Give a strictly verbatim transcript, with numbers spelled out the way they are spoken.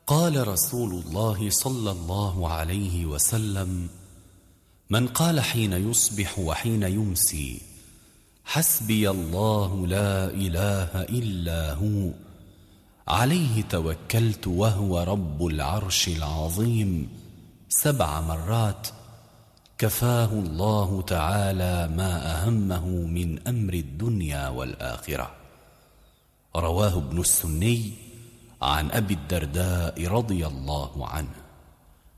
قال رسول الله صلى الله عليه وسلم: من قال حين يصبح وحين يمسي حسبي الله لا إله إلا هو عليه توكلت وهو رب العرش العظيم سبع مرات كفاه الله تعالى ما أهمه من أمر الدنيا والآخرة. رواه ابن السني عن أبي الدرداء رضي الله عنه.